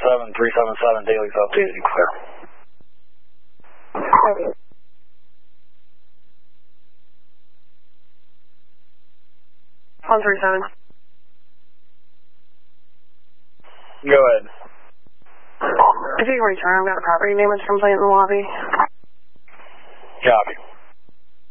137-377 Daily South Daisy, clear. Okay. 137. Go ahead. If you can return, I've got a property damage complaint in the lobby. Copy.